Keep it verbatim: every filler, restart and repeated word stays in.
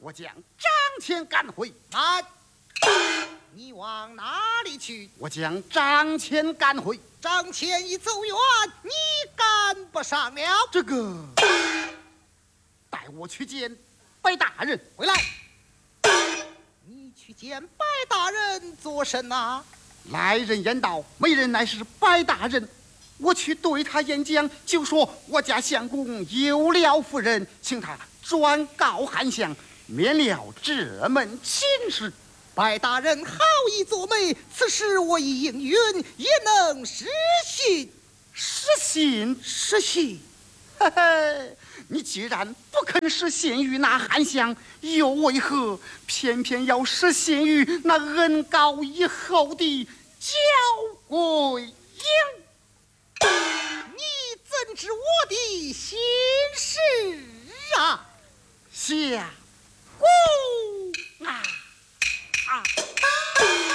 我将张骞赶回。 慢！你往哪里去？ 我将张骞赶回。 张骞已走远，你赶不上了。 这个，带我去见白大人。 回来！你去见白大人做甚呐？ 来人言道，美人乃是白大人。我去对他演讲，就说我家相公有了夫人，请他转告韩相，免了这门亲事。 白大人好意作美，此事我已应允，也能实行。 实行， 实行。 嘿嘿，你既然不肯实行于那韩相，又为何偏偏要实行于那恩高以后的焦桂英？ 你怎知我的心事啊？ 下